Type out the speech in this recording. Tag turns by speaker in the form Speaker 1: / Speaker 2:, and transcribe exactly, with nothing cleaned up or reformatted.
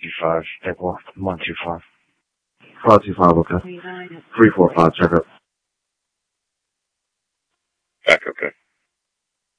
Speaker 1: five, April, one two five.
Speaker 2: five two five, okay. three four five, check up.
Speaker 3: Back, okay.